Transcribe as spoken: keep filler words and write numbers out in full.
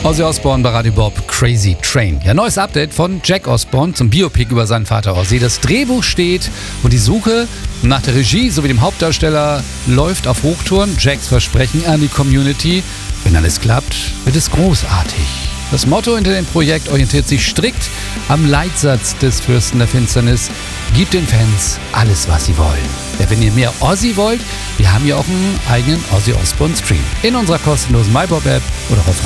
Ozzy Osbourne bei Radio Bob, Crazy Train. Ja, neues Update von Jack Osbourne zum Biopic über seinen Vater Ozzy. Das Drehbuch steht und die Suche nach der Regie sowie dem Hauptdarsteller läuft auf Hochtouren. Jacks Versprechen an die Community: wenn alles klappt, wird es großartig. Das Motto hinter dem Projekt orientiert sich strikt am Leitsatz des Fürsten der Finsternis: Gib den Fans alles, was sie wollen. Ja, wenn ihr mehr Ozzy wollt, wir haben ja auch einen eigenen Ozzy Osbourne Stream in unserer kostenlosen MyBob App oder auf